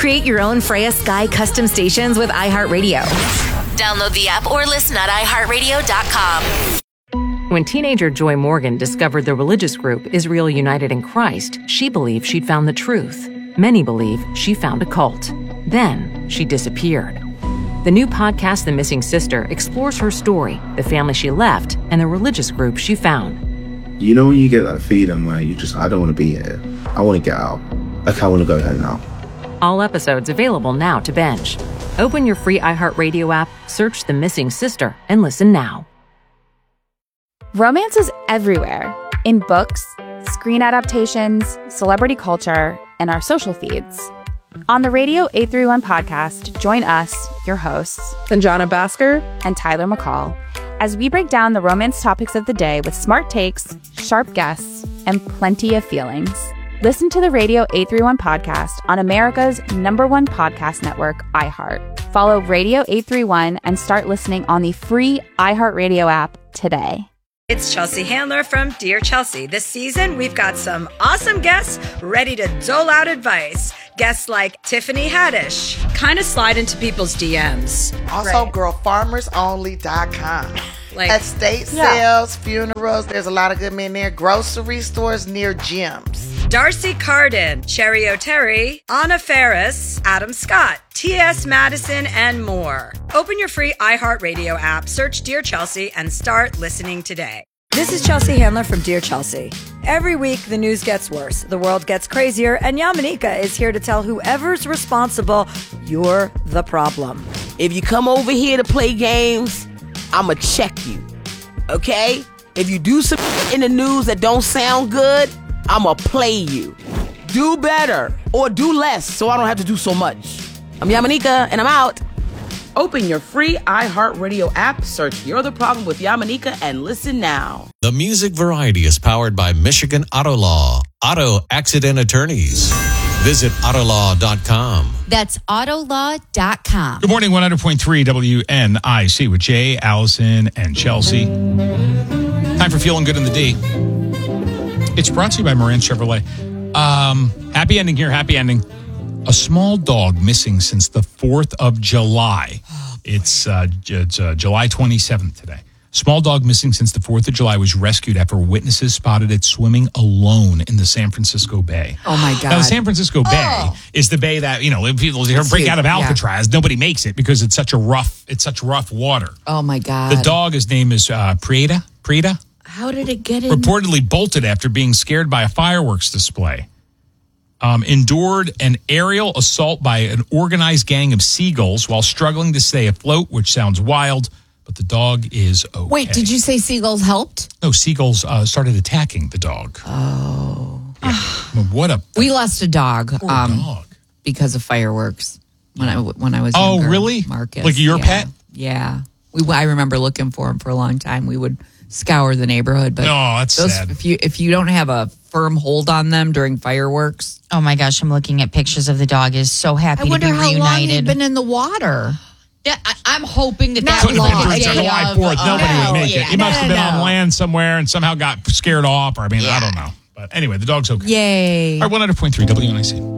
Create your own Freya Sky custom stations with iHeartRadio. Download the app or listen at iHeartRadio.com. When teenager Joy Morgan discovered the religious group Israel United in Christ, she believed she'd found the truth. Many believe she found a cult. Then she disappeared. The new podcast, The Missing Sister, explores her story, the family she left, and the religious group she found. You know when you get that feeling where I don't want to be here. I want to get out. Like, I want to go home now. All episodes available now to binge. Open your free iHeartRadio app, search The Missing Sister, and listen now. Romance is everywhere. In books, screen adaptations, celebrity culture, and our social feeds. On the Radio 831 podcast, join us, your hosts, Sanjana Bhaskar and Tyler McCall, as we break down the romance topics of the day with smart takes, sharp guests, and plenty of feelings. Listen to the Radio 831 podcast on America's #1 podcast network, iHeart. Follow Radio 831 and start listening on the free iHeartRadio app today. It's Chelsea Handler from Dear Chelsea. This season, we've got some awesome guests ready to dole out advice. Guests like Tiffany Haddish. Kind of slide into people's DMs. Also, girlfarmersonly.com. Like estate sales, funerals. There's a lot of good men there. Grocery stores near gyms. Darcy Carden, Cherry O'Terry, Anna Ferris, Adam Scott, T.S. Madison, and more. Open your free iHeartRadio app, search Dear Chelsea, and start listening today. This is Chelsea Handler from Dear Chelsea. Every week, the news gets worse, the world gets crazier, and Yamanika is here to tell whoever's responsible, you're the problem. If you come over here to play games, I'ma check you, okay? If you do some in the news that don't sound good, I'ma play you. Do better or do less so I don't have to do so much. I'm Yamanika and I'm out. Open your free iHeartRadio app, search You're the Problem with Yamanika, and listen now. The Music Variety is powered by Michigan Auto Law. Auto accident attorneys. Visit Autolaw.com. That's Autolaw.com. Good morning, 100.3 WNIC with Jay, Allison, and Chelsea. Time for Feeling Good in the D. It's brought to you by Moran Chevrolet. Happy ending here, happy ending. A small dog missing since the 4th of July. It's July 27th today. Small dog missing since the 4th of July was rescued after witnesses spotted it swimming alone in the San Francisco Bay. Oh, my God. Now, the San Francisco Bay is the bay that, if people break out of Alcatraz, nobody makes it because it's such rough water. Oh, my God. The dog, his name is Prida. How did it get in? Reportedly bolted after being scared by a fireworks display. Endured an aerial assault by an organized gang of seagulls while struggling to stay afloat, which sounds wild, but the dog is okay. Wait, did you say seagulls helped? No, seagulls started attacking the dog. Oh. Yeah. We lost a dog, dog because of fireworks when I was younger. Oh, really? Marcus. Like your pet? Yeah. I remember looking for him for a long time. We would scour the neighborhood, but that's sad. If you don't have a firm hold on them during fireworks. Oh my gosh, I'm looking at pictures of the dog. Is so happy to be reunited. I wonder how long he'd been in the water. Yeah, I'm hoping that Couldn't long. have been for July 4th. Nobody would make it. He must have been on land somewhere and somehow got scared off. I don't know. But anyway, the dog's okay. Yay. All right, 100.3 WNIC.